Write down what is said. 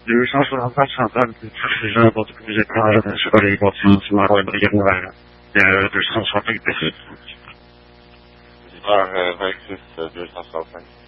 265 Sainte-Anne, j'ai n'importe quoi, j'ai pas, je sais pas, les bâtiments, c'est ma brigade nouvelle. Il y a 265 PC. Hiver 26 265.